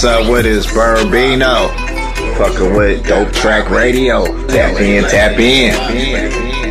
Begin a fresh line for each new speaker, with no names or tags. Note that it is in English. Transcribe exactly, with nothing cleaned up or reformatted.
What's up with this Burbino? Fucking with Dope Track Radio. Tap in, tap in.